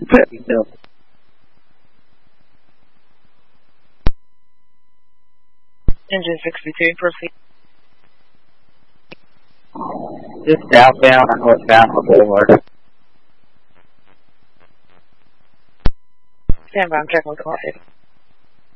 Engine 62, proceed. Just southbound or northbound on Boulevard. Stand by, I'm checking with the market.